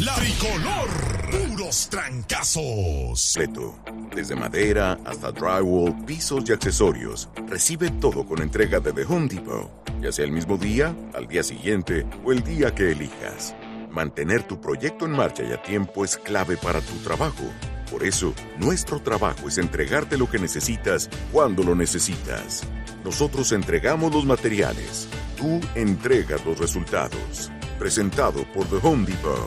La Tricolor. Puros trancazos. Desde madera hasta drywall, pisos y accesorios. Recibe todo con entrega de The Home Depot. Ya sea el mismo día, al día siguiente o el día que elijas. Mantener tu proyecto en marcha y a tiempo es clave para tu trabajo. Por eso, nuestro trabajo es entregarte lo que necesitas cuando lo necesitas. Nosotros entregamos los materiales. Tú entregas los resultados. Presentado por The Home Depot.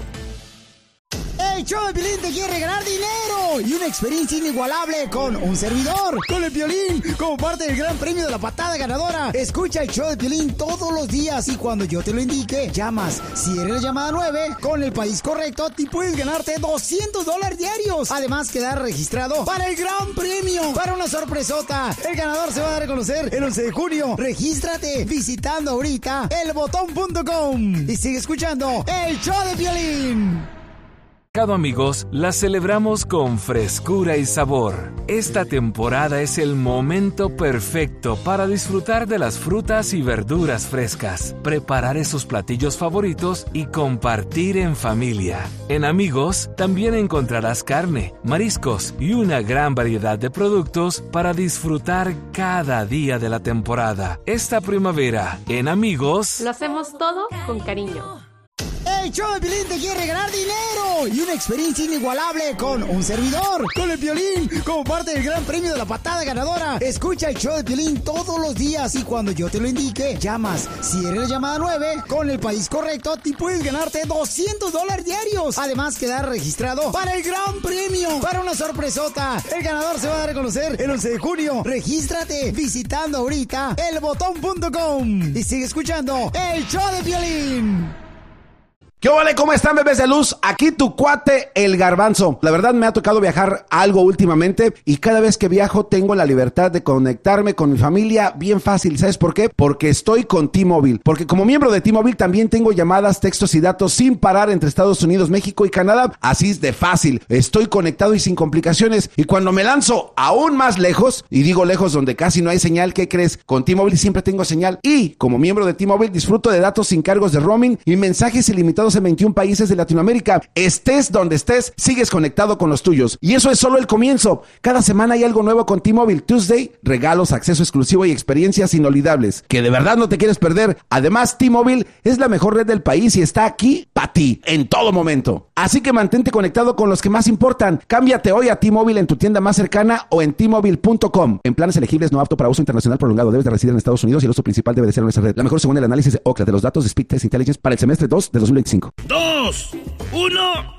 El show de Piolín te quiere regalar dinero y una experiencia inigualable con un servidor, con el Piolín, como parte del gran premio de la patada ganadora. Escucha el show de Piolín todos los días y cuando yo te lo indique, llamas. Si eres la llamada 9, con el país correcto, te puedes ganarte $200 diarios. Además, quedar registrado para el gran premio, para una sorpresota. El ganador se va a dar a conocer el 11 de junio. Regístrate visitando ahorita elbotón.com y sigue escuchando el show de Piolín. Amigos, la celebramos con frescura y sabor. Esta temporada es el momento perfecto para disfrutar de las frutas y verduras frescas, preparar esos platillos favoritos y compartir en familia. En Amigos también encontrarás carne, mariscos y una gran variedad de productos para disfrutar cada día de la temporada. Esta primavera, en Amigos, lo hacemos todo con cariño. El show de Piolín te quiere regalar dinero y una experiencia inigualable con un servidor, con el Piolín, como parte del gran premio de la patada ganadora. Escucha el show de Piolín todos los días y cuando yo te lo indique, llamas. Si eres la llamada 9, con el país correcto, te puedes ganarte $200 diarios. Además, quedar registrado para el gran premio, para una sorpresota. El ganador se va a dar a conocer el 11 de junio. Regístrate visitando ahorita elbotón.com y sigue escuchando el show de Piolín. ¿Qué vale? ¿Cómo están, bebés de luz? Aquí tu cuate, el Garbanzo. La verdad me ha tocado viajar algo últimamente y cada vez que viajo tengo la libertad de conectarme con mi familia bien fácil. ¿Sabes por qué? Porque estoy con T-Mobile. Porque como miembro de T-Mobile también tengo llamadas, textos y datos sin parar entre Estados Unidos, México y Canadá. Así es de fácil. Estoy conectado y sin complicaciones. Y cuando me lanzo aún más lejos, y digo lejos donde casi no hay señal, ¿qué crees? Con T-Mobile siempre tengo señal. Y como miembro de T-Mobile disfruto de datos sin cargos de roaming y mensajes ilimitados en 21 países de Latinoamérica. Estés donde estés, sigues conectado con los tuyos. Y eso es solo el comienzo. Cada semana hay algo nuevo con T-Mobile. Tuesday, regalos, acceso exclusivo y experiencias inolvidables que de verdad no te quieres perder. Además, T-Mobile es la mejor red del país y está aquí para ti, en todo momento. Así que mantente conectado con los que más importan. Cámbiate hoy a T-Mobile en tu tienda más cercana o en T-Mobile.com. En planes elegibles no apto para uso internacional prolongado. Debes de residir en Estados Unidos y el uso principal debe de ser nuestra red. La mejor según el análisis de Ookla de los datos de Speed Test Intelligence para el semestre 2 de 2025. 2, 1...